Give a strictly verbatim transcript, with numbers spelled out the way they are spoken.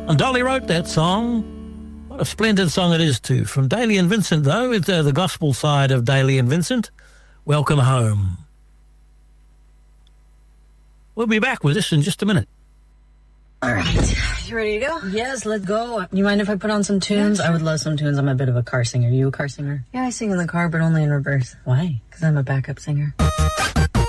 And Dolly wrote that song. What a splendid song it is too. From Daly and Vincent, though, it's uh, the gospel side of Daly and Vincent. Welcome home. We'll be back with this in just a minute. All right. You ready to go? Yes, let's go. You mind if I put on some tunes? Yeah. I would love some tunes. I'm a bit of a car singer. Are you a car singer? Yeah, I sing in the car, but only in reverse. Why? Because I'm a backup singer.